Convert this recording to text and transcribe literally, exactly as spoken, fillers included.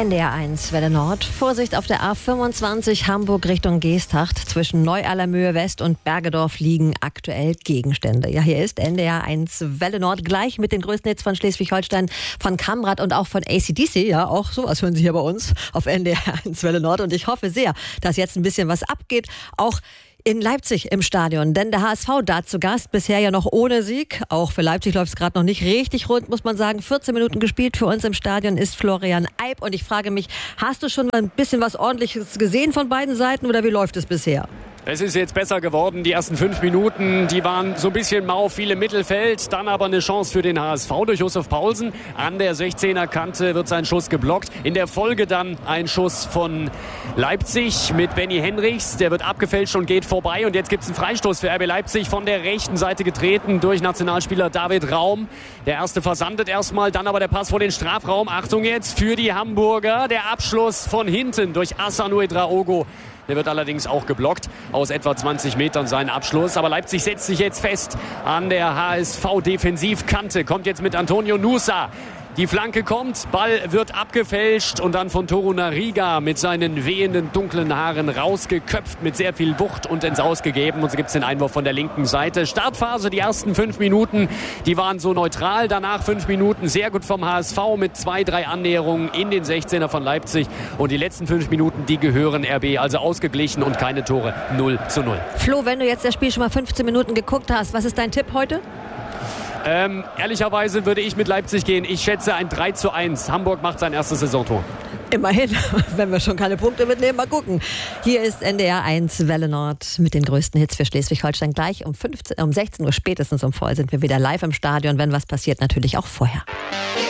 N D R eins Welle Nord. Vorsicht auf der A fünfundzwanzig Hamburg Richtung Geesthacht. Zwischen Neu-Allermöhe West und Bergedorf liegen aktuell Gegenstände. Ja, hier ist N D R eins Welle Nord gleich mit den größten Hits von Schleswig-Holstein, von Kamrat und auch von A C D C. Ja, auch sowas hören Sie hier bei uns auf N D R eins Welle Nord. Und ich hoffe sehr, dass jetzt ein bisschen was abgeht. Auch in Leipzig im Stadion, denn der H S V da zu Gast, bisher ja noch ohne Sieg. Auch für Leipzig läuft es gerade noch nicht richtig rund, muss man sagen. vierzehn Minuten gespielt für uns im Stadion ist Florian Eib. Und ich frage mich, hast du schon mal ein bisschen was Ordentliches gesehen von beiden Seiten oder wie läuft es bisher? Es ist jetzt besser geworden. Die ersten fünf Minuten, die waren so ein bisschen mau, viel im Mittelfeld. Dann aber eine Chance für den H S V durch Josef Paulsen. An der sechzehner Kante wird sein Schuss geblockt. In der Folge dann ein Schuss von Leipzig mit Benny Henrichs. Der wird abgefälscht und geht vorbei. Und jetzt gibt es einen Freistoß für R B Leipzig, von der rechten Seite getreten durch Nationalspieler David Raum. Der erste versandet erstmal, dann aber der Pass vor den Strafraum. Achtung jetzt für die Hamburger. Der Abschluss von hinten durch Asanu Edraogo. Der wird allerdings auch geblockt aus etwa zwanzig Metern, seinen Abschluss. Aber Leipzig setzt sich jetzt fest an der H S V-Defensivkante. Kommt jetzt mit Antonio Nusa. Die Flanke kommt, Ball wird abgefälscht und dann von Toru Nariga mit seinen wehenden dunklen Haaren rausgeköpft, mit sehr viel Wucht und ins Aus gegeben. Und so gibt es den Einwurf von der linken Seite. Startphase, die ersten fünf Minuten, die waren so neutral. Danach fünf Minuten sehr gut vom H S V mit zwei, drei Annäherungen in den sechzehner von Leipzig. Und die letzten fünf Minuten, die gehören R B, also ausgeglichen und keine Tore, null zu null. Flo, wenn du jetzt das Spiel schon mal fünfzehn Minuten geguckt hast, was ist dein Tipp heute? Ähm, ehrlicherweise würde ich mit Leipzig gehen. Ich schätze ein drei zu eins. Hamburg macht sein erstes Saisontor. Immerhin, wenn wir schon keine Punkte mitnehmen, mal gucken. Hier ist N D R eins Welle Nord mit den größten Hits für Schleswig-Holstein. Gleich um, fünfzehn, um sechzehn Uhr spätestens um voll sind wir wieder live im Stadion. Wenn was passiert, natürlich auch vorher.